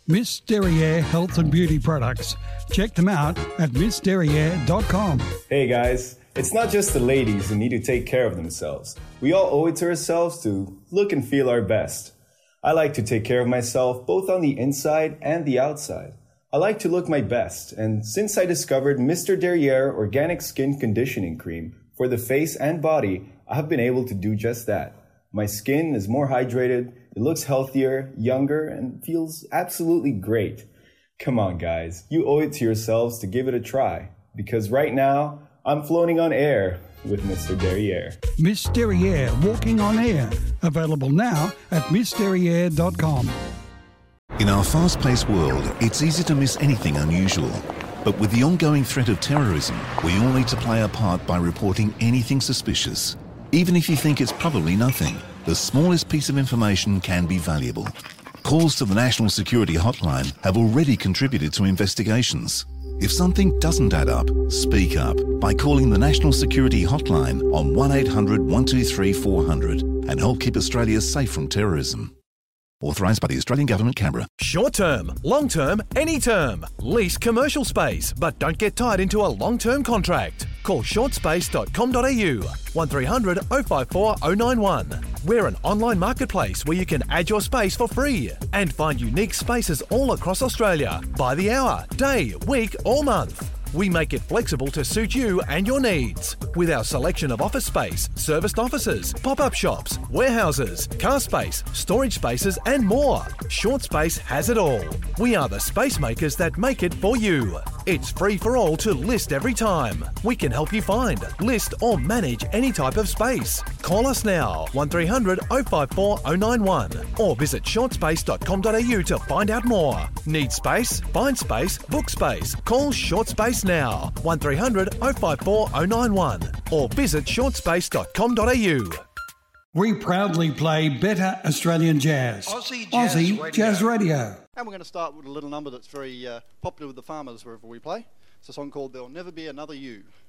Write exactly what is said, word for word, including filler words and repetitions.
Miss Derriere Health and Beauty Products. Check them out at miss derriere dot com. Hey guys, it's not just the ladies who need to take care of themselves. We all owe it to ourselves to look and feel our best. I like to take care of myself both on the inside and the outside. I like to look my best, and since I discovered Mister Derriere Organic Skin Conditioning Cream for the face and body, I have been able to do just that. My skin is more hydrated, it looks healthier, younger, and feels absolutely great. Come on guys, you owe it to yourselves to give it a try, because right now, I'm floating on air with Mister Derriere. Miss Derriere Walking on Air. Available now at miss derriere dot com. In our fast-paced world, it's easy to miss anything unusual. But with the ongoing threat of terrorism, we all need to play our part by reporting anything suspicious. Even if you think it's probably nothing, the smallest piece of information can be valuable. Calls to the National Security Hotline have already contributed to investigations. If something doesn't add up, speak up by calling the National Security Hotline on one eight hundred, one two three, four hundred and help keep Australia safe from terrorism. Authorised by the Australian Government, Canberra. Short term, long term, any term. Lease commercial space, but don't get tied into a long term contract. Call short space dot com dot a u, one three hundred, oh five four, oh nine one. We're an online marketplace where you can add your space for free and find unique spaces all across Australia by the hour, day, week or month. We make it flexible to suit you and your needs. With our selection of office space, serviced offices, pop-up shops, warehouses, car space, storage spaces and more. Short Space has it all. We are the space makers that make it for you. It's free for all to list every time. We can help you find, list or manage any type of space. Call us now, one three hundred, oh five four, oh nine one or visit short space dot com dot a u to find out more. Need space? Find space, book space. Call Short Space now, one three hundred, oh five four, oh nine one or visit short space dot com dot a u. We proudly play better Australian jazz. Aussie Jazz, Aussie Radio. Jazz Radio. And we're going to start with a little number that's very uh, popular with the farmers wherever we play. It's a song called There'll Never Be Another You.